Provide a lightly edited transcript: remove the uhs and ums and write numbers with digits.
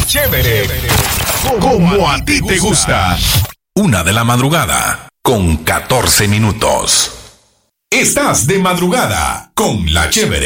Chévere. Como a ti te gusta. 1:00 con 14 minutos. Estás de madrugada con La Chévere.